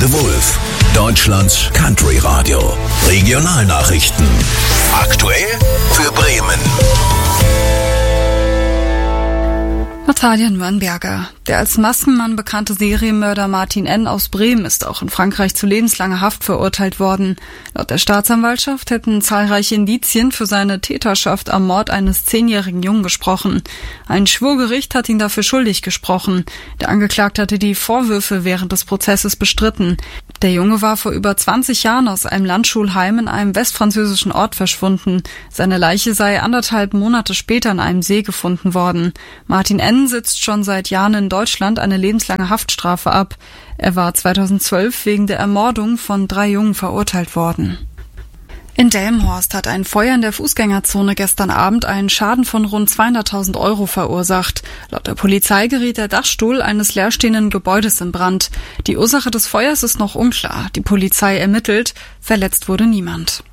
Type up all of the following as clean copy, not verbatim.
The Wolf, Deutschlands Country Radio. Regionalnachrichten. Aktuell für Bremen. Natalia Nürnberger. Der als Maskenmann bekannte Serienmörder Martin N. aus Bremen ist auch in Frankreich zu lebenslanger Haft verurteilt worden. Laut der Staatsanwaltschaft hätten zahlreiche Indizien für seine Täterschaft am Mord eines 10-jährigen Jungen gesprochen. Ein Schwurgericht hat ihn dafür schuldig gesprochen. Der Angeklagte hatte die Vorwürfe während des Prozesses bestritten. Der Junge war vor über 20 Jahren aus einem Landschulheim in einem westfranzösischen Ort verschwunden. Seine Leiche sei 1,5 Monate später in einem See gefunden worden. Martin N. sitzt schon seit Jahren in Deutschland eine lebenslange Haftstrafe ab. Er war 2012 wegen der Ermordung von 3 Jungen verurteilt worden. In Delmenhorst hat ein Feuer in der Fußgängerzone gestern Abend einen Schaden von rund 200.000 € verursacht. Laut der Polizei geriet der Dachstuhl eines leerstehenden Gebäudes in Brand. Die Ursache des Feuers ist noch unklar. Die Polizei ermittelt. Verletzt wurde niemand.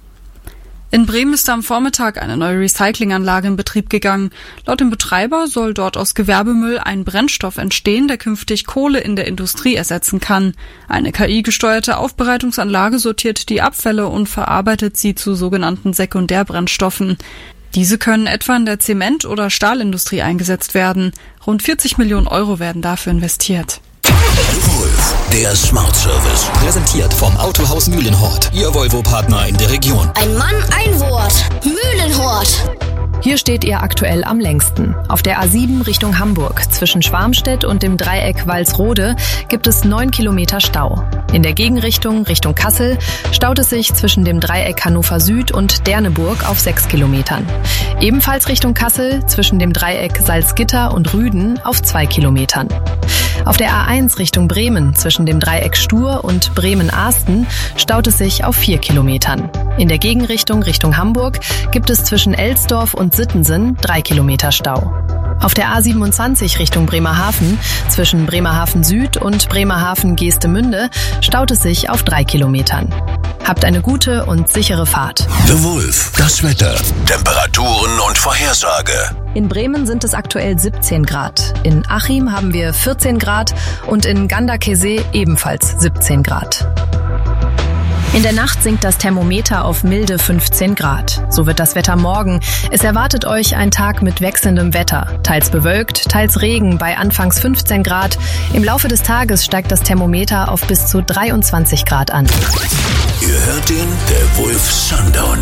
In Bremen ist am Vormittag eine neue Recyclinganlage in Betrieb gegangen. Laut dem Betreiber soll dort aus Gewerbemüll ein Brennstoff entstehen, der künftig Kohle in der Industrie ersetzen kann. Eine KI-gesteuerte Aufbereitungsanlage sortiert die Abfälle und verarbeitet sie zu sogenannten Sekundärbrennstoffen. Diese können etwa in der Zement- oder Stahlindustrie eingesetzt werden. Rund 40 Millionen € werden dafür investiert. Wolf, der Smart Service. Präsentiert vom Autohaus Mühlenhort, Ihr Volvo-Partner in der Region. Ein Mann, ein Wort. Mühlenhort. Hier steht ihr aktuell am längsten. Auf der A7 Richtung Hamburg zwischen Schwarmstedt und dem Dreieck Walsrode gibt es 9 Kilometer Stau. In der Gegenrichtung Richtung Kassel staut es sich zwischen dem Dreieck Hannover Süd und Derneburg auf 6 Kilometern. Ebenfalls Richtung Kassel zwischen dem Dreieck Salzgitter und Rüden auf 2 Kilometern. Auf der A1 Richtung Bremen zwischen dem Dreieck Stur und Bremen-Ahsten staut es sich auf 4 Kilometern. In der Gegenrichtung Richtung Hamburg gibt es zwischen Elsdorf und Sittensen 3 Kilometer Stau. Auf der A27 Richtung Bremerhaven zwischen Bremerhaven Süd und Bremerhaven-Geestemünde staut es sich auf 3 Kilometern. Habt eine gute und sichere Fahrt. The Wolf, das Wetter, Temperaturen und Vorhersage. In Bremen sind es aktuell 17 Grad. In Achim haben wir 14 Grad und in Ganderkesee ebenfalls 17 Grad. In der Nacht sinkt das Thermometer auf milde 15 Grad. So wird das Wetter morgen. Es erwartet euch ein Tag mit wechselndem Wetter. Teils bewölkt, teils Regen bei anfangs 15 Grad. Im Laufe des Tages steigt das Thermometer auf bis zu 23 Grad an. Ihr hört den, der Wolf Sundown.